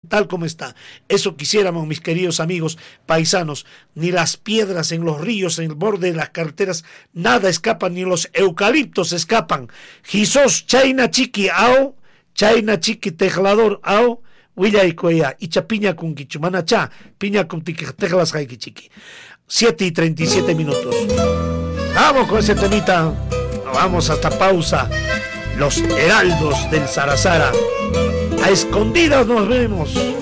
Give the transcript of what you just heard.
tal como está. Eso quisiéramos, mis queridos amigos paisanos. Ni las piedras en los ríos, en el borde de las carreteras, nada escapa, ni los eucaliptos escapan. Jesús, China chiqui, ao, China chiqui tejlador, ao, Huilla y Cuella, Icha piña con quichumanacha, piña con tejlas jaiki chiqui. 7:37. Vamos con ese temita. Vamos hasta pausa. Los heraldos del Sarazara. A escondidas nos vemos.